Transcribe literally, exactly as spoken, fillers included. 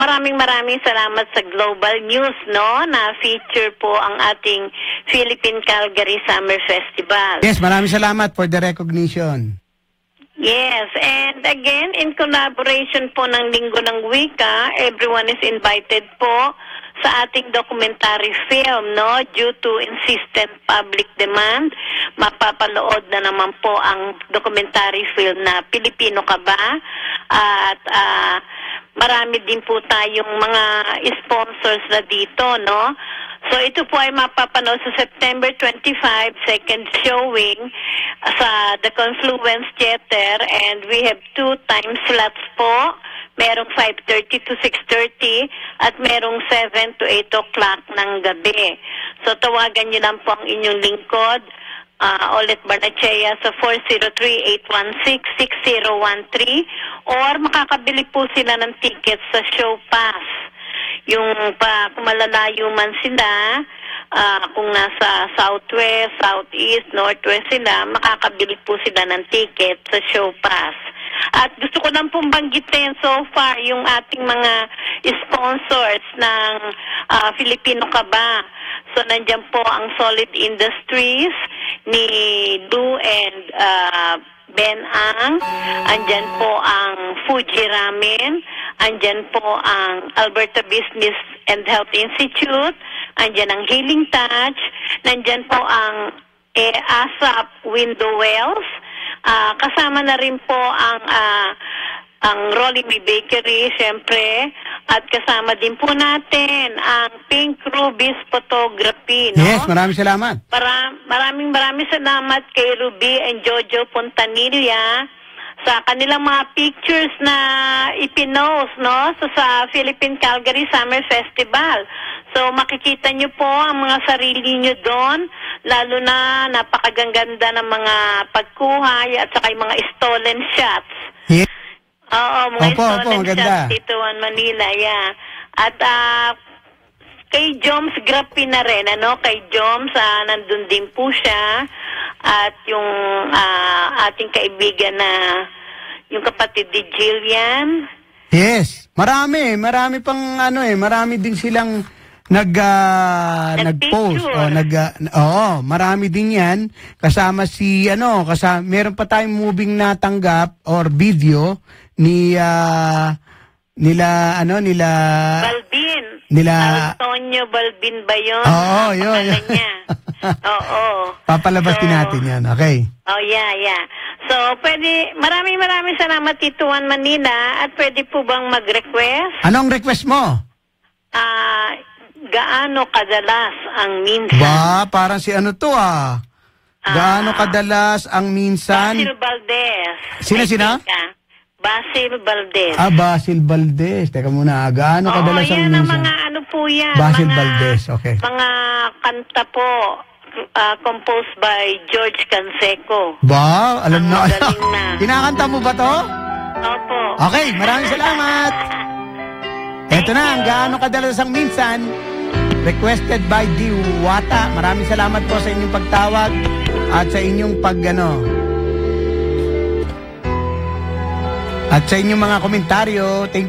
Maraming maraming salamat sa Global News, no, na feature po ang ating Philippine Calgary Summer Festival. Yes, maraming salamat for the recognition. Yes, and again, in collaboration po ng Linggo ng Wika, everyone is invited po sa ating documentary film, no, due to insistent public demand. Mapapanood na naman po ang documentary film na Pilipino Ka Ba? At uh, marami din po tayong mga sponsors na dito, no? So ito po ay mapapanood sa September twenty-fifth, second showing sa The Confluence Theater, and we have two time slots po. Merong five thirty to six thirty at merong seven to eight o'clock ng gabi. So tawagan niyo lang po ang inyong lingkod, uh, Olet Barnechea, sa four zero three, eight one six, six zero one three, or makakabili po sila ng tickets sa Show Pass. Yung pa, kung malalayo man sila, uh, kung nasa Southwest, Southeast, Northwest sila, makakabili po sila ng ticket sa Show Pass. At gusto ko lang pong banggitin so far yung ating mga sponsors ng uh, Filipino Ka Ba? So nandiyan po ang Solid Industries ni Lou and uh, Ben Ang, andyan po ang Fuji Ramen, andyan po ang Alberta Business and Health Institute, andyan ang Healing Touch, nandyan po ang eh, ASAP Window Wells, uh, kasama na rin po ang uh, ang Rolling May Bakery, syempre, at kasama din po natin ang Pink Ruby's Photography, no? Yes, maraming salamat. Para, maraming maraming salamat kay Ruby and Jojo Pontanilla sa kanilang mga pictures na ipinost, no? So, sa Philippine Calgary Summer Festival. So, makikita nyo po ang mga sarili nyo doon, lalo na napakaganda ng mga pagkuha at saka yung mga stolen shots. Yes. Oo, mga opo, stolen opo, shots dito in Manila, yeah. At uh, kay Joms Grapi na rin, ano? Kay Joms, uh, nandun din po siya. At yung uh, ating kaibigan na, yung kapatid ni Jillian. Yes, marami. Marami pang ano eh, marami din silang nag uh, nag-post o nag uh, oo, marami din 'yan kasama si ano, kasama meron pa tayong moving na tanggap or video ni uh, nila ano nila Balbin. Nila Antonio Balbin ba 'yon? Oo, yun. Oo. Papalabas so, din natin 'yan, okay? Oh, yeah, yeah. So, pwede, maraming maraming salamat Tito Juan Manila, at pwede po bang mag-request? Anong request mo? Ah, uh, gaano kadalas ang minsan? Ba, parang si ano to ah. Gaano kadalas ang minsan? Basil Valdez. Sino, sino? Basil Valdez. Ah, Basil Valdez. Teka muna, gaano Oo, kadalas ang yan minsan? ang mga ano po yan. Basil mga, Valdez, okay. Mga kanta po, uh, composed by George Canseco. Ba, alam ang na. na. Kinakanta mo ba to? Opo. Okay, maraming salamat. Ito na, ang gaano kadalas ang minsan. Requested by Diwata. Maraming salamat po sa inyong pagtawag at sa inyong pag ano, at sa inyong mga komentaryo. Thank you.